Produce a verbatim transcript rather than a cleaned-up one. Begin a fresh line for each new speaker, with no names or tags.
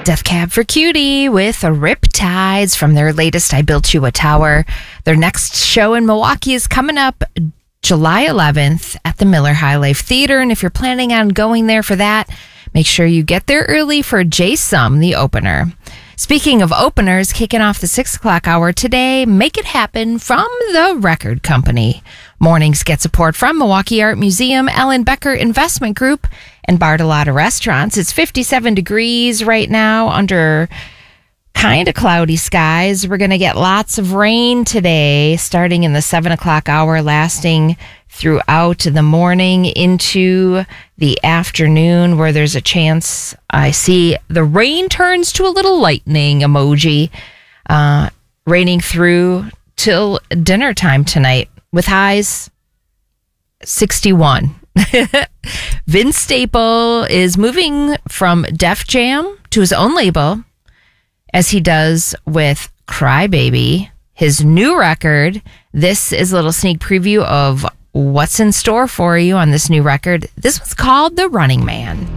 Death Cab for Cutie with Riptides from their latest I Built You a Tower. Their next show in Milwaukee is coming up July eleventh at the Miller High Life Theater. And if you're planning on going there for that, make sure you get there early for Jay Sum, the opener. Speaking of openers, kicking off the six o'clock hour today, Make It Happen from the Record Company. Mornings get support from Milwaukee Art Museum, Ellen Becker Investment Group, and Bartolotta Restaurants. It's fifty-seven degrees right now under kind of cloudy skies. We're going to get lots of rain today, starting in the seven o'clock hour, lasting throughout the morning into the afternoon, where there's a chance I see the rain turns to a little lightning emoji, uh, raining through till dinner time tonight with highs sixty-one. Vince Staple is moving from Def Jam to his own label, as he does with Crybaby, his new record. This is a little sneak preview of what's in store for you on this new record. This was called The Running Man.